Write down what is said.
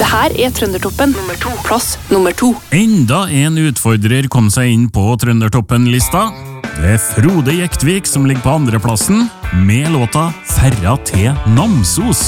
Det her er Trøndertoppen nummer 2. Plass nummer 2. Enda en utfordrer kom seg inn på Trøndertoppen-lista. Det er Frode Jektvik som ligger på andreplassen, med låta Ferra til Namsos.